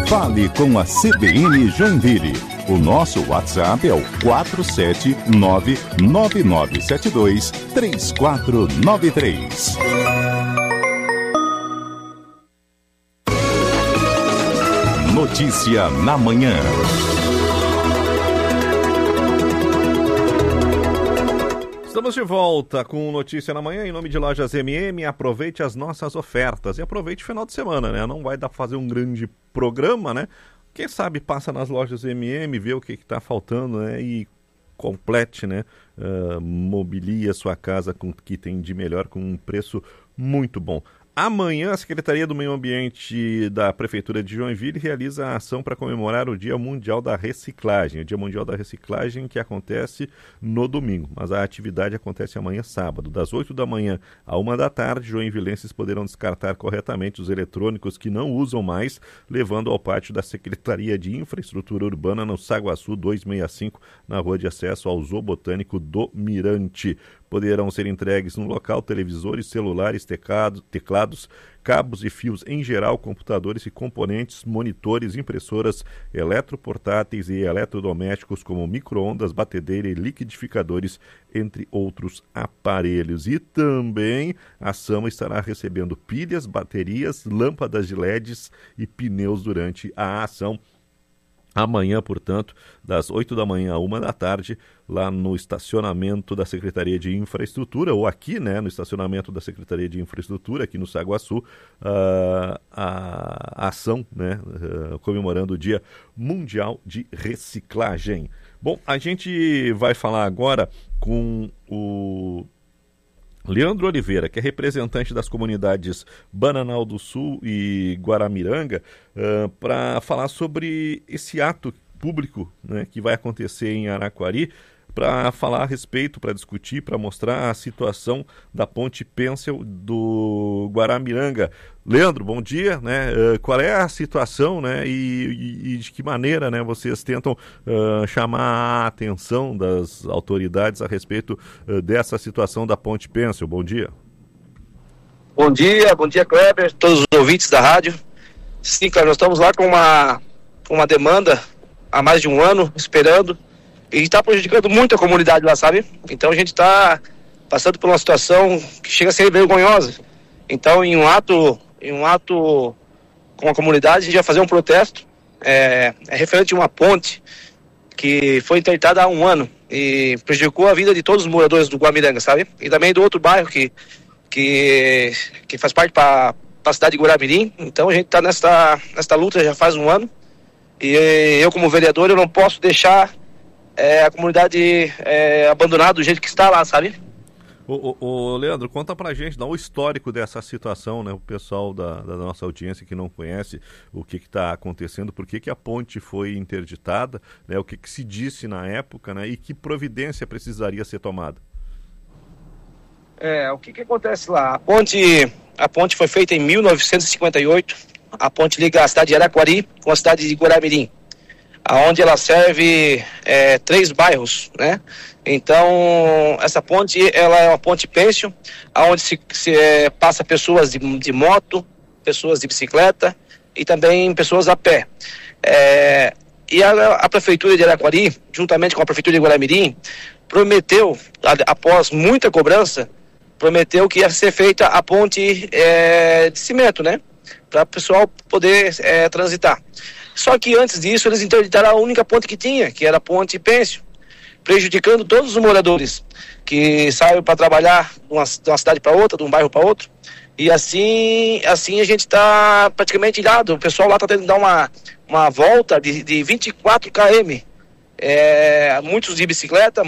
Fale com a CBN Joinville. O nosso WhatsApp é o 479-9972-3493. Notícia na manhã. Estamos de volta com Notícia na Manhã, em nome de Lojas MM. Aproveite as nossas ofertas e aproveite o final de semana, né? Não vai dar pra fazer um grande programa, né? Quem sabe passa nas Lojas MM, vê o que está faltando, né? E complete, né? Mobilie a sua casa com o que tem de melhor, com um preço muito bom. Amanhã, a Secretaria do Meio Ambiente da Prefeitura de Joinville realiza a ação para comemorar o Dia Mundial da Reciclagem. O Dia Mundial da Reciclagem que acontece no domingo, mas a atividade acontece amanhã sábado. Das 8 da manhã à 1 da tarde, joinvilenses poderão descartar corretamente os eletrônicos que não usam mais, levando ao pátio da Secretaria de Infraestrutura Urbana no Saguaçu 265, na rua de acesso ao Zoo Botânico do Mirante. Poderão ser entregues no local televisores, celulares, teclados, cabos e fios em geral, computadores e componentes, monitores, impressoras, eletroportáteis e eletrodomésticos como micro-ondas, batedeira e liquidificadores, entre outros aparelhos. E também a ação estará recebendo pilhas, baterias, lâmpadas de LEDs e pneus durante a ação. Amanhã, portanto, das 8 da manhã à 1 da tarde, lá no estacionamento da Secretaria de Infraestrutura, ou aqui, né, no estacionamento da Secretaria de Infraestrutura, aqui no Saguaçu, a ação, né, comemorando o Dia Mundial de Reciclagem. Bom, a gente vai falar agora com o Leandro Oliveira, que é representante das comunidades Bananal do Sul e Guaramiranga, para falar sobre esse ato público, né, que vai acontecer em Araquari, para falar a respeito, para discutir, para mostrar a situação da ponte Pêncil do Guaramiranga. Leandro, bom dia, né? Qual é a situação, né? E de que maneira, né, vocês tentam chamar a atenção das autoridades a respeito dessa situação da ponte Pêncil? Bom dia. Bom dia, Kleber, todos os ouvintes da rádio. Sim, Kleber, nós estamos lá com uma demanda há mais de um ano, esperando, e está prejudicando muito a comunidade lá, sabe? Então a gente está passando por uma situação que chega a ser vergonhosa. Então, em um ato com a comunidade, a gente vai fazer um protesto, referente a uma ponte que foi interdita há um ano e prejudicou a vida de todos os moradores do Guaramiranga, sabe? E também do outro bairro que faz parte para a cidade de Guaramirim. Então a gente está nesta luta já faz um ano, e eu, como vereador, eu não posso deixar a comunidade abandonada do jeito que está lá, sabe? Ô Leandro, conta pra gente, dá um histórico dessa situação, né? O pessoal da nossa audiência que não conhece o que está acontecendo, por que a ponte foi interditada, né? O que se disse na época, né? E que providência precisaria ser tomada. O que acontece lá? A ponte foi feita em 1958, a ponte liga a cidade de Araquari com a cidade de Guaramirim, aonde ela serve 3 bairros, né? Então, essa ponte, ela é uma ponte pêncil, aonde se passa pessoas de moto, pessoas de bicicleta e também pessoas a pé. E a Prefeitura de Araquari, juntamente com a Prefeitura de Guaramirim, prometeu, após muita cobrança, prometeu que ia ser feita a ponte de cimento, né? Para o pessoal poder transitar. Só que antes disso, eles interditaram a única ponte que tinha, que era a ponte pêncil, prejudicando todos os moradores que saem para trabalhar de uma cidade para outra, de um bairro para outro. E assim a gente está praticamente ilhado. O pessoal lá está tendo que dar uma volta de 24 km. Muitos de bicicleta,